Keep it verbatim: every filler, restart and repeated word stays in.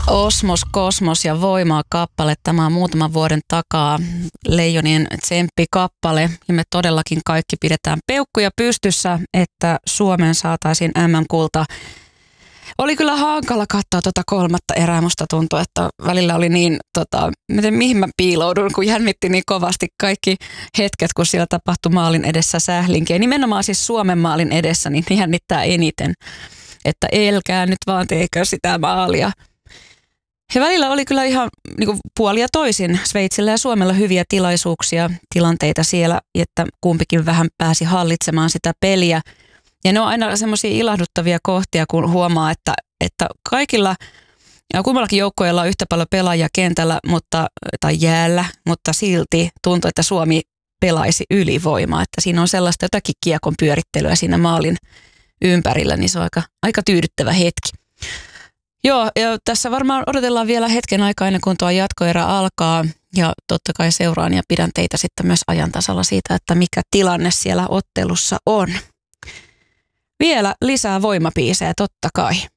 Osmos, Kosmos ja Voimaa kappale. Tämä on muutaman vuoden takaa Leijonien tsemppikappale. Ja me todellakin kaikki pidetään peukkuja pystyssä, että Suomeen saataisiin äm äm-kulta. Oli kyllä hankala katsoa tuota kolmatta erää. Musta tuntui, että välillä oli niin, tota, miten, mihin mä piiloudun, kun jännitti niin kovasti kaikki hetket, kun siellä tapahtui maalin edessä sählinkiä. Nimenomaan siis Suomen maalin edessä, niin jännittää eniten, että elkää nyt vaan teekö sitä maalia. Ja välillä oli kyllä ihan niin kuin puolia toisin. Sveitsillä ja Suomella hyviä tilaisuuksia, tilanteita siellä, että kumpikin vähän pääsi hallitsemaan sitä peliä. Ja ne on aina semmoisia ilahduttavia kohtia, kun huomaa, että, että kaikilla, kummallakin joukkueella on yhtä paljon pelaajia kentällä mutta, tai jäällä, mutta silti tuntuu, että Suomi pelaisi ylivoimaa. Että siinä on sellaista jotakin kiekon pyörittelyä siinä maalin ympärillä, niin se on aika, aika tyydyttävä hetki. Joo, ja tässä varmaan odotellaan vielä hetken aikaa ennen kuin tuo jatkoerä alkaa. Ja totta kai seuraan ja pidän teitä sitten myös ajan tasalla siitä, että mikä tilanne siellä ottelussa on. Vielä lisää voimapiisejä, totta kai.